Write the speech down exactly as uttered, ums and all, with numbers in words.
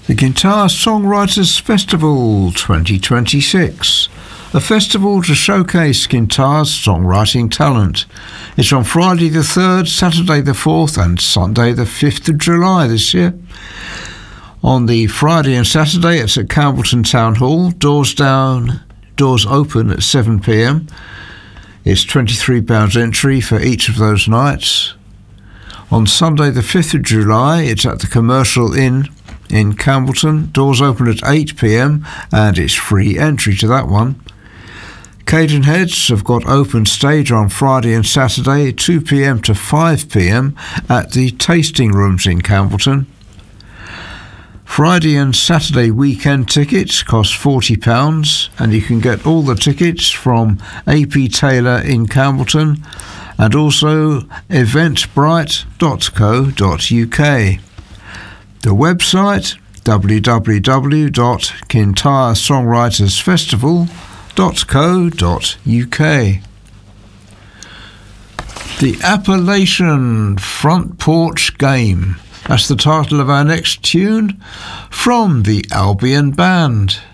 The Kintyre Songwriters Festival twenty twenty-six, a festival to showcase Kintyre's songwriting talent. It's on Friday the third, Saturday the fourth and Sunday the fifth of July this year. On the Friday and Saturday it's at Campbellton Town Hall, doors down, doors open at seven p m. It's twenty-three pounds entry for each of those nights. On Sunday the fifth of July it's at the Commercial Inn in Campbellton, doors open at eight p m and it's free entry to that one. Cadenheads have got open stage on Friday and Saturday, two p m to five p m at the Tasting Rooms in Campbellton. Friday and Saturday weekend tickets cost forty pounds and you can get all the tickets from A P Taylor in Campbellton and also eventbrite dot co dot u k. The website w w w dot kintyre songwriters festival dot co dot u k. The Appellation Front Porch Game. That's the title of our next tune from the Albion Band.